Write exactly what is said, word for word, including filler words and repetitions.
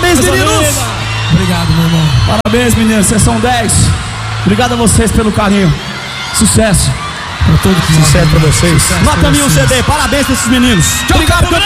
Parabéns, meninos! Obrigado, meu irmão. Parabéns, meninos, vocês são dez. Obrigado a vocês pelo carinho. Sucesso. Pra todo mundo. Sucesso pra vocês. Nota mil C D, parabéns pra esses meninos. Obrigado,